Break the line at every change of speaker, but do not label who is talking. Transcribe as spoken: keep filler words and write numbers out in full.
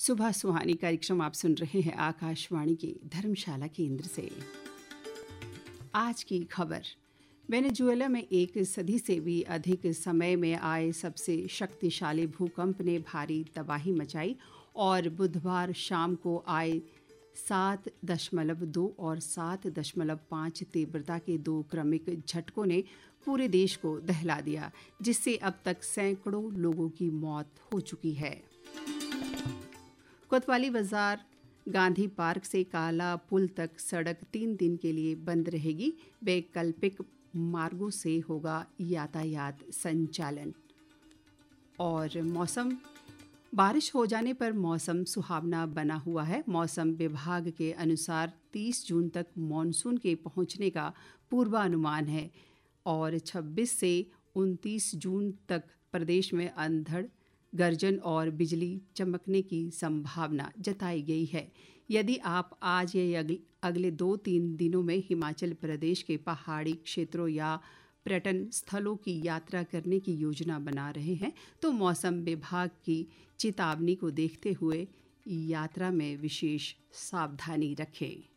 सुबह सुहानी कार्यक्रम आप सुन रहे हैं आकाशवाणी के धर्मशाला केंद्र से। आज की खबर, वेनेजुएला में एक सदी से भी अधिक समय में आए सबसे शक्तिशाली भूकंप ने भारी तबाही मचाई और बुधवार शाम को आए सात दशमलव दो और सात दशमलव पाँच तीव्रता के दो क्रमिक झटकों ने पूरे देश को दहला दिया, जिससे अब तक सैकड़ों लोगों की मौत हो चुकी है। कोतवाली बाजार गांधी पार्क से काला पुल तक सड़क तीन दिन के लिए बंद रहेगी। वैकल्पिक मार्गों से होगा यातायात संचालन। और मौसम, बारिश हो जाने पर मौसम सुहावना बना हुआ है। मौसम विभाग के अनुसार तीस जून तक मॉनसून के पहुंचने का पूर्वानुमान है और छब्बीस से उनतीस जून तक प्रदेश में अंधड़, गर्जन और बिजली चमकने की संभावना जताई गई है। यदि आप आज या अगले दो तीन दिनों में हिमाचल प्रदेश के पहाड़ी क्षेत्रों या पर्यटन स्थलों की यात्रा करने की योजना बना रहे हैं, तो मौसम विभाग की चेतावनी को देखते हुए यात्रा में विशेष सावधानी रखें।